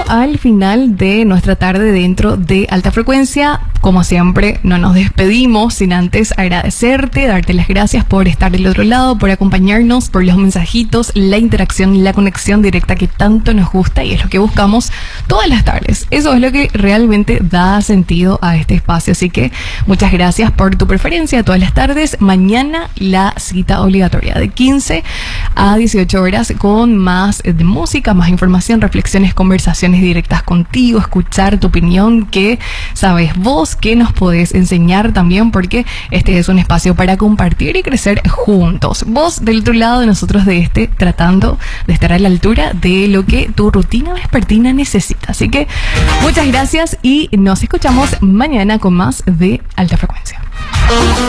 al final de nuestra tarde dentro de Alta Frecuencia. Como siempre, no nos despedimos sin antes agradecerte, darte las gracias por estar del otro lado, por acompañarnos, por los mensajitos, la interacción, la conexión directa que tanto nos gusta y es lo que buscamos todas las tardes. Eso es lo que realmente da sentido a este espacio. Así que muchas gracias por tu preferencia todas las tardes. Mañana la cita obligatoria de 15 a 18 horas con más de música, más información, reflexiones, conversaciones directas contigo, escuchar tu opinión, que sabes vos, que nos podés enseñar también, porque este es un espacio para compartir y crecer juntos. Vos del otro lado de nosotros de este, tratando de estar a la altura de lo que tu rutina vespertina necesita. Así que muchas gracias y nos escuchamos mañana con más de Alta Frecuencia.